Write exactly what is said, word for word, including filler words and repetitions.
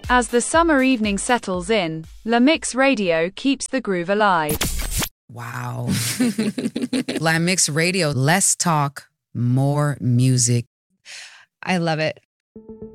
As the summer evening settles in, La Mix Radio keeps the groove alive. Wow. La Mix Radio, less talk, more music. I love it.